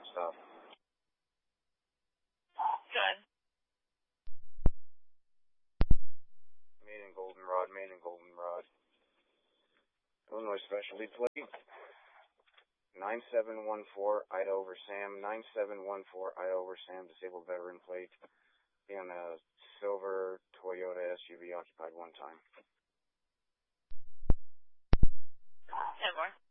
Stop. Good. Main and Goldenrod. Illinois Specialty Plate. 9714 Idaho over Sam. 9714 Idaho over Sam. Disabled veteran plate. Be on a silver Toyota SUV occupied one time. 10 more.